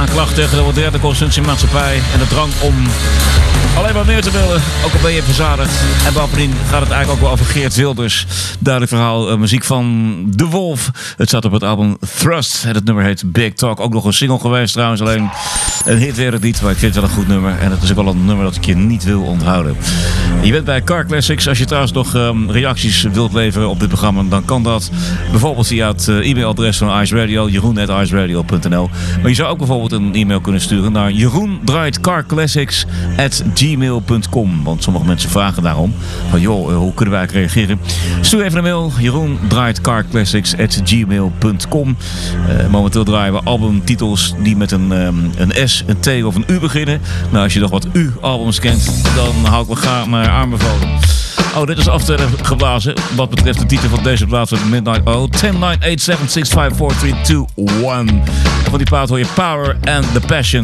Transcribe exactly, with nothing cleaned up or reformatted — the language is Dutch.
Aanklacht tegen de moderne consumptiemaatschappij en de drang om alleen maar meer te willen, ook al ben je verzadigd. En bovendien gaat het eigenlijk ook wel over Geert Wilders. Duidelijk verhaal, uh, muziek van De Wolf. Het staat op het album Thrust en het nummer heet Big Talk. Ook nog een single geweest trouwens, alleen een hit werd het niet. Maar ik vind het wel een goed nummer en het is ook wel een nummer dat ik je niet wil onthouden. Je bent bij Car Classics. Als je trouwens nog um, reacties wilt leveren op dit programma, dan kan dat bijvoorbeeld via het uh, e-mailadres van Ice Radio, jeroen at iceradio punt n l. Maar je zou ook bijvoorbeeld een e-mail kunnen sturen naar jeroen draait car classics at gmail punt com. Want sommige mensen vragen daarom van joh, uh, hoe kunnen wij eigenlijk reageren? Stuur even een mail, jeroen draait car classics at gmail punt com. Uh, momenteel draaien we albumtitels die met een, um, een S, een T of een U beginnen. Nou, als je nog wat U-albums kent, dan hou ik me graag maar aanbevolen. Oh, dit is aftellen geblazen wat betreft de titel van deze plaat van Midnight Oil. tien nine eight seven six five four three two one. Van die plaat hoor je Power and the Passion.